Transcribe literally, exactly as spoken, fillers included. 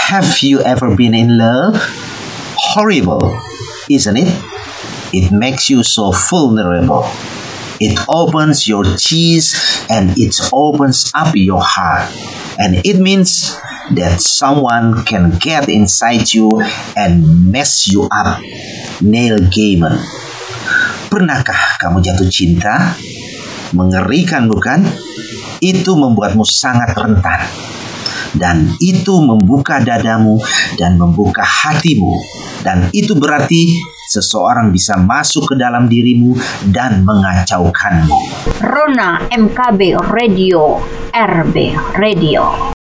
Have you ever been in love? Horrible, isn't it? It makes you so vulnerable. It opens your chest and it opens up your heart. And it means that someone can get inside you and mess you up. Neil Gaiman. Pernahkah kamu jatuh cinta? Mengerikan bukan? Itu membuatmu sangat rentan. Dan itu membuka dadamu dan membuka hatimu. Dan itu berarti seseorang bisa masuk ke dalam dirimu dan mengacaukanmu. Rona M K B Radio, R B Radio.